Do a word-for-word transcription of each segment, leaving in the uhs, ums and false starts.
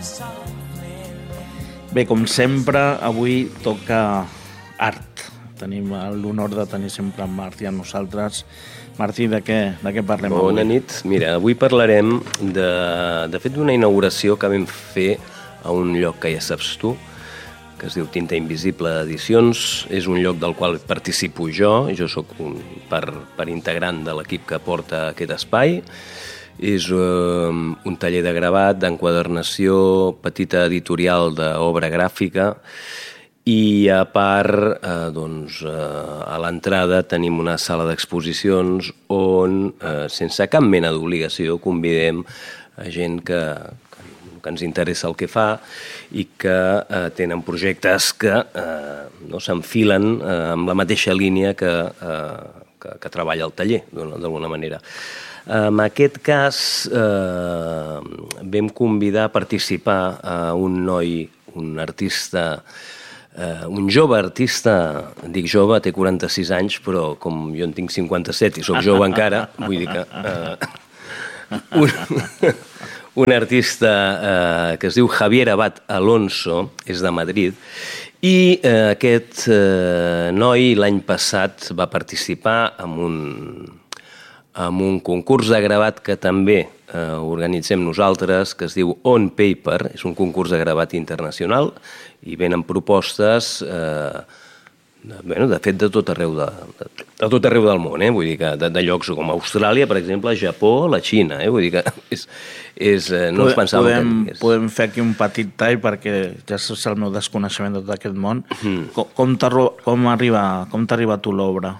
Bé, com sempre, avui toca art. Tenim l'honor de tenir sempre en Martí amb nosaltres. Martí, de què, de què parlem avui? Bona nit. Mira, avui parlarem de, de fet d'una inauguració que vam fer a un lloc que ja saps tu, que es diu Tinta Invisible Edicions. És un lloc del qual participo jo, jo sóc un per, per integrant de l'equip que porta aquest espai. És eh, un taller de gravat, d'enquadernació, petita editorial d'obra gràfica, i a part, eh, doncs, eh, a l'entrada tenim una sala d'exposicions on, eh, sense cap mena d'obligació, convidem a gent que, que, que ens interessa el que fa i que eh, tenen projectes que eh, no s'enfilen eh, amb la mateixa línia que, eh, que, que treballa el taller, d'alguna manera. En aquest cas, eh, vam convidar a participar a un noi, un artista, eh, un jove artista, dic jove, té quaranta-sis anys, però com jo en tinc cinquanta-set i soc jove encara, vull dir que... Eh, un, un artista eh, que es diu Javier Abad Alonso, és de Madrid, i eh, aquest eh, noi l'any passat va participar en un... amb un concurs de gravat que també eh, organitzem nosaltres, que es diu On Paper, és un concurs de gravat internacional, i venen propostes, eh, de, bueno, de fet, de tot arreu, de, de, de tot arreu del món, eh? Vull dir que de, de llocs com Austràlia, per exemple, Japó, la Xina, eh? Vull dir que és, és, no ens pensàvem podem, que és... Podem fer aquí un petit tall, perquè ja saps el meu desconeixement de tot aquest món. Mm. Com, com t'ha com arriba, com t'ha arribat tu l'obra?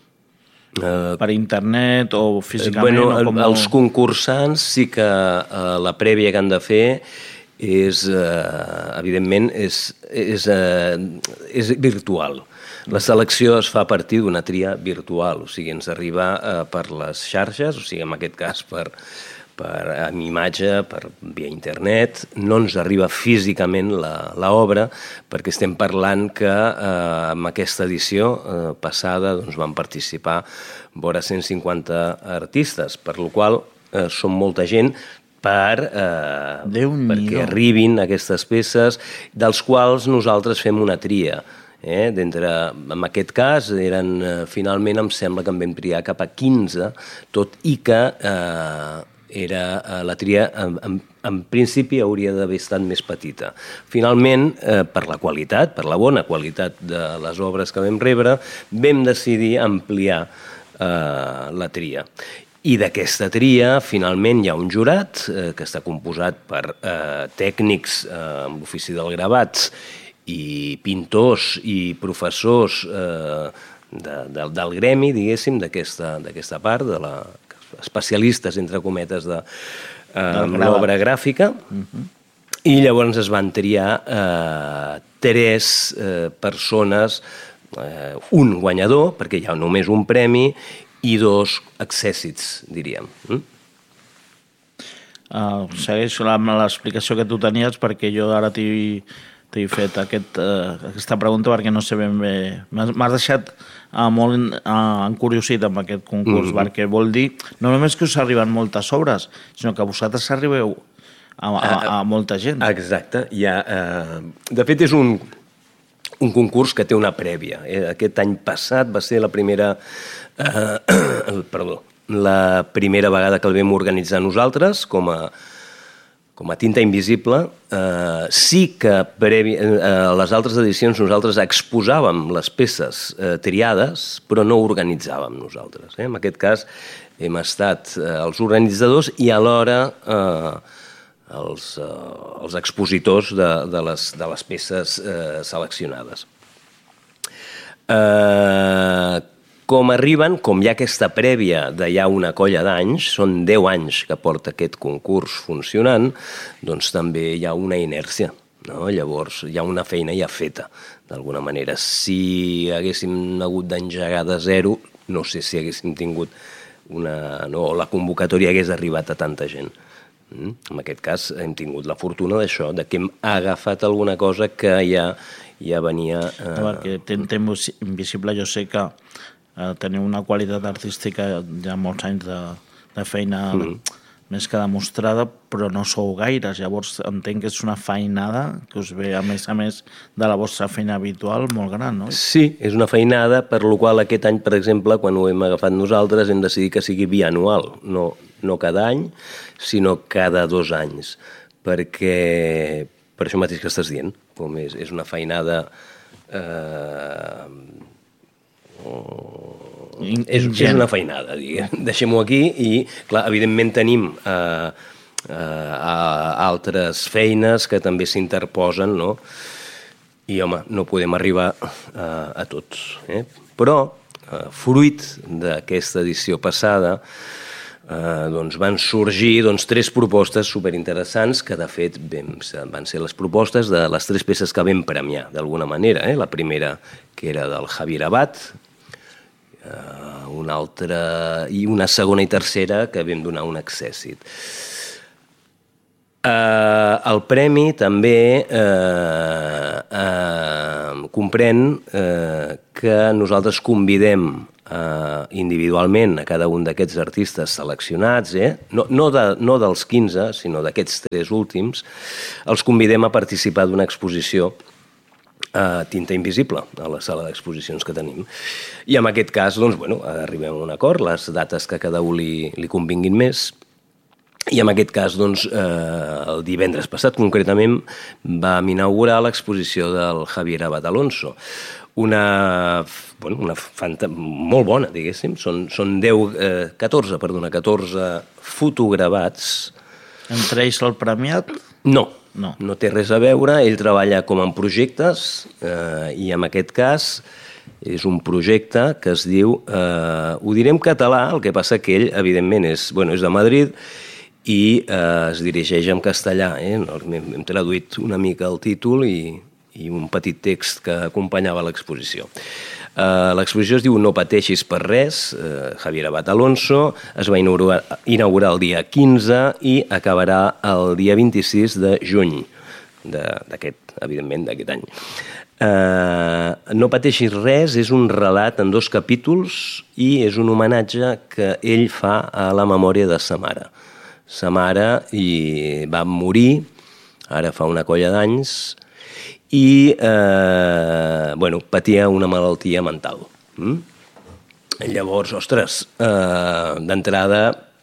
Uh, per internet o físicament? Bueno, o com... els concursants sí que uh, la prèvia que han de fer és, uh, evidentment, és, és, uh, és virtual. La selecció es fa a partir d'una tria virtual, o sigui, ens arriba uh, per les xarxes, o sigui, en aquest cas per, per amb imatge, per via internet, no ens arriba físicament l'obra, perquè estem parlant que eh, en aquesta edició eh, passada doncs, van participar vora cent cinquanta artistes, per la qual eh, són molta gent per, eh, perquè arribin aquestes peces, dels quals nosaltres fem una tria. Eh, d'entre, en aquest cas, eren, eh, finalment em sembla que en vam triar cap a quinze, tot i que eh, era la tria, en, en, en principi hauria d'haver estat més petita. Finalment, eh, per la qualitat, per la bona qualitat de les obres que vam rebre, vam decidir ampliar eh, la tria. I d'aquesta tria, finalment, hi ha un jurat eh, que està composat per eh, tècnics eh, amb l'ofici del gravats i pintors i professors eh, de, de, del gremi, diguéssim, d'aquesta d'aquesta part, de la especialistes, entre cometes, de eh, l'obra gràfica, uh-huh. I llavors es van triar eh, tres eh, persones, eh, un guanyador, perquè hi ha només un premi, i dos accèssits, diríem. Mm? Uh, segueixo amb l'explicació que tu tenies, perquè jo ara t'he t'he fet aquest, uh, aquesta pregunta perquè no sé ben bé... M'has deixat uh, molt uh, encuriosit amb aquest concurs, mm-hmm. perquè vol dir no només que us arriben moltes obres, sinó que vosaltres arribeu a, a, a molta gent. Exacte. Ja, uh, de fet, és un, un concurs que té una prèvia. Aquest any passat va ser la primera... Uh, perdó, la primera vegada que el vam organitzar nosaltres com a com a Tinta Invisible. Eh, sí que previ, eh, a les altres edicions nosaltres exposàvem les peces eh, triades, però no organitzàvem nosaltres. Eh? En aquest cas hem estat eh, els organitzadors i alhora eh, els, eh, els expositors de, de, les, de les peces eh, seleccionades. Eh, Com arriben, com hi ha aquesta prèvia de ja una colla d'anys, són deu anys que porta aquest concurs funcionant, doncs també hi ha una inèrcia, no? Llavors hi ha una feina ja feta, d'alguna manera. Si haguéssim hagut d'engegar de zero, no sé si haguéssim tingut una... no, la convocatòria hagués arribat a tanta gent. Mm? En aquest cas hem tingut la fortuna d'això, de que hem agafat alguna cosa que ja, ja venia... Eh... Perquè Tinta Invisible jo sé que eh, teniu una qualitat artística ja molts anys de, de feina mm. més que demostrada, però no sou gaires. Llavors entenc que és una feinada que us ve, a més a més de la vostra feina habitual, molt gran, no? Sí, és una feinada, per la qual aquest any, per exemple, quan ho hem agafat nosaltres, hem decidit que sigui bianual, no, no cada any, sinó cada dos anys, perquè per això mateix que estàs dient, com és, és una feinada... Eh, és, és una feinada, diguem. Deixem-ho aquí i, clar, evidentment tenim eh, eh, altres feines que també s'interposen, no? I, home, no podem arribar eh, a tots. Eh? Però, eh, fruit d'aquesta edició passada, eh, doncs van sorgir doncs, tres propostes superinteressants que, de fet, vam, van ser les propostes de les tres peces que vam premiar, d'alguna manera. Eh? La primera, que era del Javier Abad, Uh, una altra i una segona i tercera que vam donar un accèssit. Uh, el premi també uh, uh, comprèn uh, que nosaltres convidem uh, individualment a cada un d'aquests artistes seleccionats, eh? no, no, de, no dels quinze, sinó d'aquests tres últims, els convidem a participar d'una exposició a Tinta Invisible, a la sala d'exposicions que tenim. I en aquest cas, doncs, bueno, arribem a un acord, les dates que cada un li, li convinguin més, i en aquest cas, doncs, eh, el divendres passat, concretament, vam inaugurar l'exposició del Javier Abad Alonso. Una, bueno, una fanta, molt bona, diguéssim, són, són deu, eh, catorze, perdona, catorze fotogravats. Entre ells el premiat? No. No. No té res a veure, ell treballa com en projectes eh, i en aquest cas és un projecte que es diu, eh, ho diré en català, el que passa que ell evidentment és, bueno, és de Madrid i eh, es dirigeix en castellà. Eh? Hem, hem traduït una mica el títol i, i un petit text que acompanyava l'exposició. Uh, l'exposició es diu No pateixis per res, uh, Javier Abad Alonso, es va inaugurar, inaugurar el dia quinze i acabarà el dia vint-i-sis de juny d'aquest, evidentment, d'aquest any. Uh, No pateixis res és un relat en dos capítols i és un homenatge que ell fa a la memòria de sa mare. Sa mare i va morir, ara fa una colla d'anys, i eh, bueno, patia una malaltia mental. Mm? Llavors, ostres, eh, d'entrada,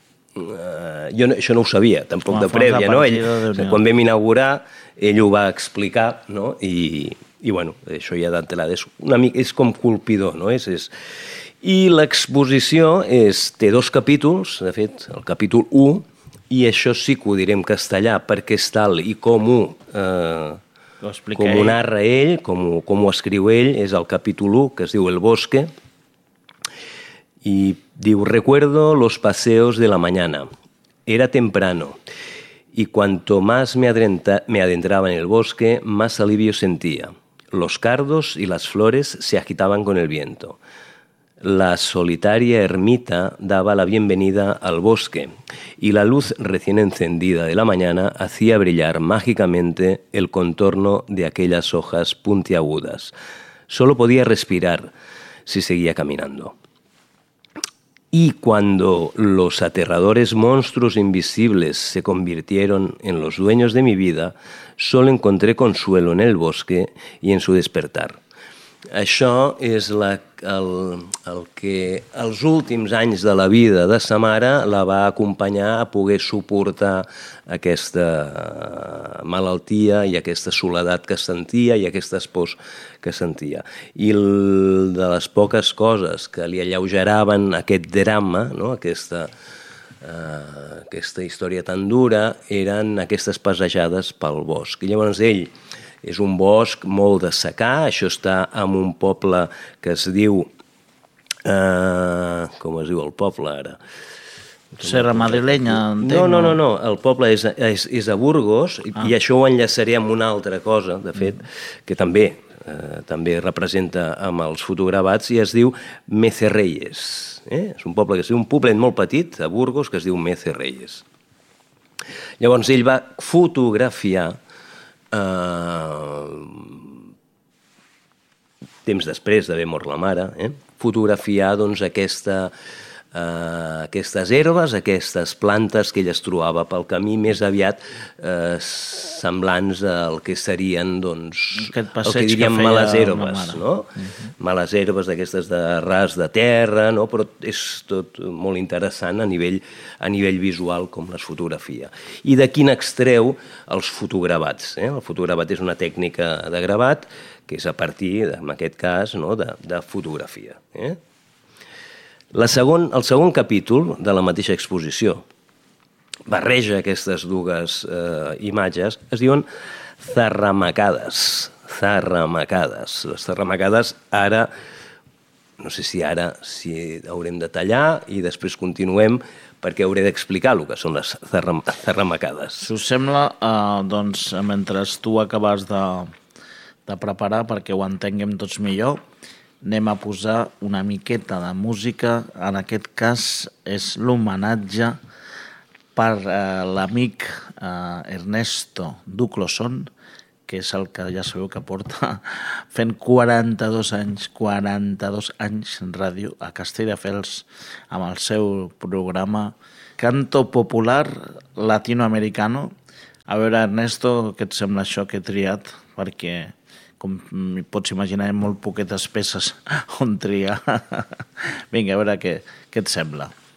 eh, jo no, això no ho sabia, tampoc ah, de prèvia, no? Ell, de quan vam inaugurar, ell ho va explicar, no? I, i bueno, això ja d'entrada és, una mica, és com colpidor, no? És, és... I l'exposició és, té dos capítols, de fet, el capítol u, i això sí que ho diré en castellà, perquè és tal i com ho... Eh, com ho narra ell, com ho, com ho escriu ell, és el capítol u, que es diu El bosque, y diu, recuerdo los paseos de la mañana. Era temprano, y cuanto más me, adentra, me adentraba en el bosque, más alivio sentía. Los cardos y las flores se agitaban con el viento. La solitaria ermita daba la bienvenida al bosque y la luz recién encendida de la mañana hacía brillar mágicamente el contorno de aquellas hojas puntiagudas. Solo podía respirar si seguía caminando. Y cuando los aterradores monstruos invisibles se convirtieron en los dueños de mi vida, solo encontré consuelo en el bosque y en su despertar. Això és la, el, el que els últims anys de la vida de sa mare la va acompanyar a poder suportar aquesta malaltia i aquesta soledat que sentia i aquestes pors que sentia. I el, de les poques coses que li alleugeraven aquest drama, no? aquesta, uh, aquesta història tan dura, eren aquestes passejades pel bosc. I llavors ell... És un bosc molt de secà, això està en un poble que es diu... Eh, com es diu el poble ara? Serra Madrilenya, entenc. No, no, no, no. El poble és, és, és a Burgos ah. i això ho enllaçaré amb una altra cosa, de fet, que també, eh, també representa amb els fotogravats i es diu Mecerreyes. Eh? És un poble que es diu un poblet molt petit a Burgos que es diu Mecerreyes. Llavors ell va fotografiar Uh, temps després d'haver mort la mare, eh? fotografiar doncs, aquesta, eh, aquestes herbes, aquestes plantes que ell es trobava pel camí, més aviat eh, semblants al que serien, doncs, el que diríem que males herbes, no? Uh-huh. Males herbes d'aquestes de ras de terra, no? Però és tot molt interessant a nivell, a nivell visual com les fotografia. I d'aquí n'extreu els fotogravats. Eh? El fotogravat és una tècnica de gravat que és a partir, en aquest cas, no? de, de fotografia. Eh? La segon, el segon capítol de la mateixa exposició barreja aquestes dues eh, imatges, es diuen zarramacades. Zarramacades. Les zarramacades ara, no sé si ara si haurem de tallar i després continuem perquè hauré d'explicar el que són les zarram zarramacades. Si us sembla, eh, doncs, mentre tu acabes de, de preparar perquè ho entenguem tots millor, anem a posar una miqueta de música. En aquest cas és l'homenatge per eh, l'amic eh, Ernesto Ducloson, que és el que ja sabeu que porta fent quaranta-dos anys, quaranta-dos anys en ràdio a Castelldefels amb el seu programa Canto Popular Latinoamericano. A veure, Ernesto, què et sembla això que he triat? Perquè, com pots imaginar, hi ha molt poquetes peces on triar. Vinga, a veure què, què et sembla.